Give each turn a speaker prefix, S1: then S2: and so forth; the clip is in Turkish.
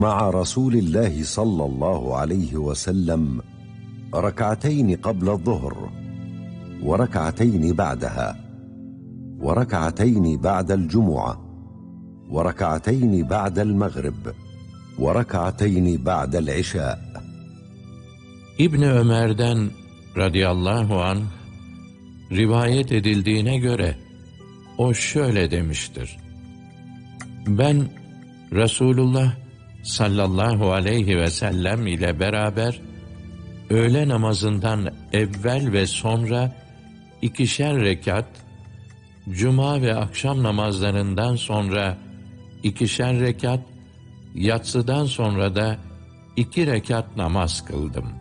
S1: مع رسول الله صلى الله عليه وسلم ركعتين قبل الظهر، وركعتين بعدها، وركعتين بعد الجمعة، وركعتين بعد المغرب، وركعتين بعد العشاء.
S2: İbni Ömer'den radıyallahu anh rivayet edildiğine göre o şöyle demiştir: Ben Resulullah sallallahu aleyhi ve sellem ile beraber öğle namazından evvel ve sonra 2'şer rekat, cuma ve akşam namazlarından sonra 2'şer rekat, yatsıdan sonra da 2 rekat namaz kıldım.